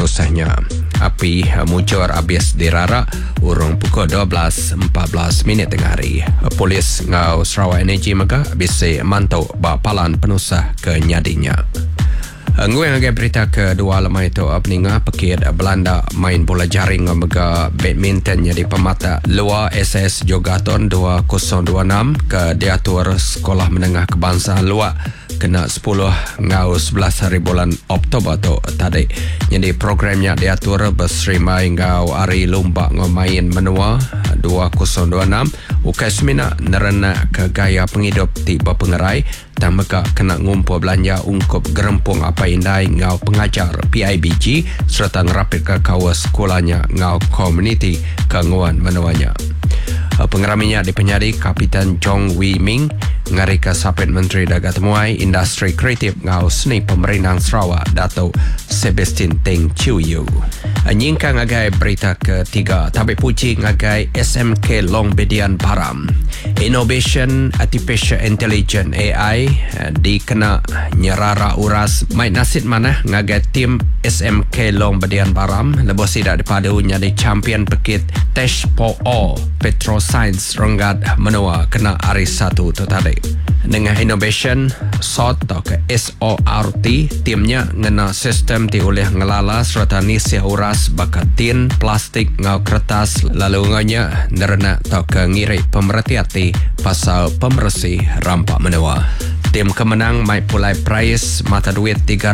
prosesnya. Api muncul habis dirarak urung pukul 12.14 tengah hari. Polis ngau Sarawak Energy Mega bisa mantau bapalan penusah ke nyadinya. Ngui ngagai berita kedua lemah itu peninga pekit Belanda main bola jaring mega badminton jadi pemata luar SS Jogaton 2026 ke diatur sekolah menengah kebangsaan luar kena 10 ngau 11 hari bulan Oktober tu tadi. Jadi programnya diatur berserimai ngau hari lomba ngomain menua 2026 ukai semina nerena ke gaya penghidup tiba pengerai dan mereka kena ngumpul belanja ungkup gerempung apa indai ngau pengajar PIBG serta ngerapit ke kawas sekolahnya ngau community kenguan menuanya. Pengeraminya dipenyari Kapitan Chong Wee Ming ngari ke Sapit Menteri Dagat Temuai Industri Kreatif ngau seni pemerintah Sarawak Datuk Sebastian Teng Chiu Yu. Nyingka ngagai berita ketiga tapi puji ngagai SMK Long Bedian Baram Innovation Artificial Intelligence AI dikena nyerara uras main nasid mana ngagai tim SMK Long Bedian Baram lebih tidak dipadu nyadi champion pekit Tesh Po O Petro Science Ronggat menua kena hari satu tu tadi. Dengan innovation SOT atau ke SORT timnya ngena sistem dioleh ngelala serta nisih uras bakat tin, plastik ngau kertas lalu nganya nerena atau ke ngiri pemerhati pasal pemersih rampak menua. Tim kemenang mai pulai prize mata duit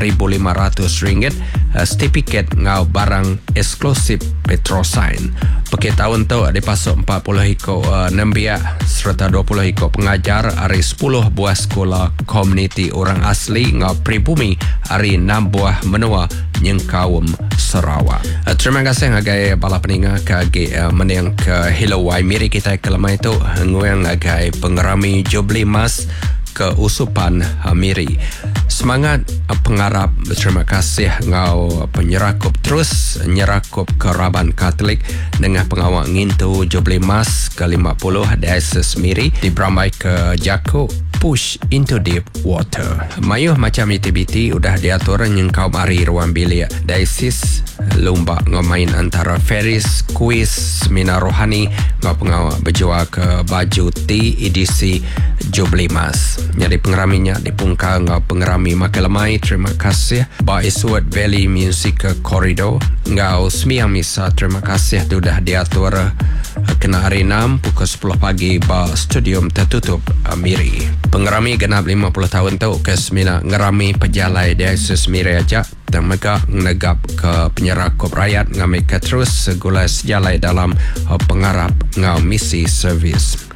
RM3,500 stipiket ngau barang eksklusif Petrosign. Pekit tahun tu dipasuk 40 hiko nembia serta 20 hiko pengajar hari 10 buah sekolah komuniti orang asli ngau pribumi hari 6 buah menua Nyengkawum Sarawak. Terima kasih ngagai bala peninga kagi meniang ke Hilawai Miri kita kelemah itu nguang ngagai pengerami Jubli Mas keusupan Miri. Semangat pengarap berterima kasih ngau penyerakup terus nyerakup keraban Katolik dengan pengawal ngintu Jubli Mas ke-50 Diocese Miri diberamai ke Jako Push into Deep Water. Mayuh macam itibiti udah diatur nyengkau mari ruang bilik Diocese lomba ngomain antara Ferris, kuis, seminar rohani ngau pengawal berjual ke baju T edisi Jubli Mas. Jadi pengeraminya dipungkal ngau pengerami makelamai terima kasih ba Iswat Valley Music Corridor ngau semiang misa terima kasih sudah diatur kena hari 6 pukul 10 pagi ba studium tertutup Miri. Pengerami genap 50 tahun tu ke semina ngerami pejalai Diocese Miri aja dan mereka negap ke penyerakup rakyat ngambil ke terus segulai sejalai dalam pengarap ngau misi servis.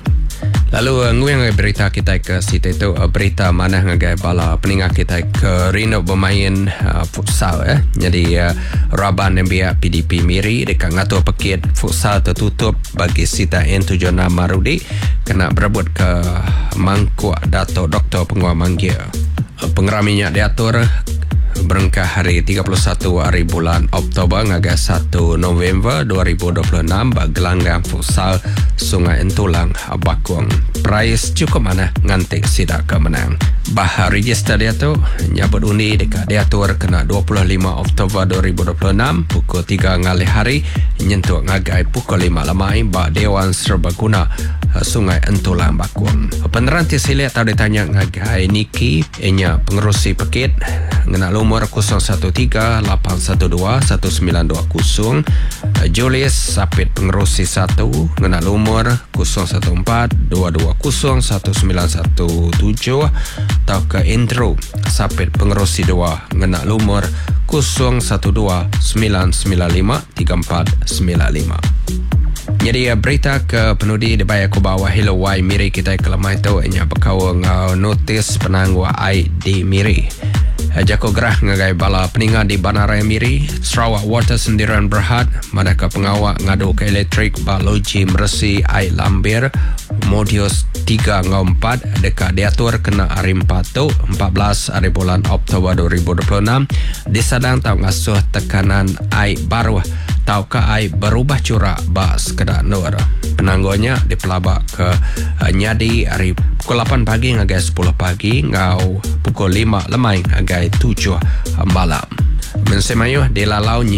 Lalu nguang berita kita ke situ itu berita mana ngagai bala peningat kita ke Rino bermain futsal Jadi Raban NBA PDP Miri dekat ngatur pekit futsal tertutup bagi Sita N76 Marudi kena berebut ke Mangkuak Dato' Dr. Penguat Manggil. Pengeraminya diatur berengkah hari 31 hari bulan Oktober ngagai 1 November 2026 bagi gelanggang futsal Sungai Entulang Bakuang. Prize cukup mana ngantik sidak kemenang. Bah register dia tu nyabut undi dekat diatur kena 25 Oktober 2026 pukul 3 ngalih hari nyentuh ngagai pukul 5 lemai bah Dewan Serbaguna Sungai Entulang Bakuang. Peneranti silik tahu ditanya ngagai Niki ianya pengerusi pekit ngena nomor 013-812-1920 Julius Sapit pengerusi 1 ngena nomor 014-220-1917 atau ke Indro Sapit pengerusi 2 ngena nomor 012-995-3495. Jadi berita ke penudi dibayar ke bawah Hilawai Miri kita kelemah itu ianya berkawa ngau notis penangguh ID Miri. Jako gerah ngagai bala peningat di Banaraya Miri, Sarawak Water Sendirian Berhad, manakah pengawak ngadu ke elektrik baloji meresi air lambir, modius 3-4 dekat diatur kena hari 4 tu, 14 hari bulan Oktober 2026, disadang tahu ngasuh tekanan air baru, tahu ke air berubah curak bas kedak nur. Penanggonya dipelabak ke Nyadi hari pukul 8 pagi ngagai 10 pagi, ngau pukul 5 lemai ngagai 7 malam. Mensemayuh di lalau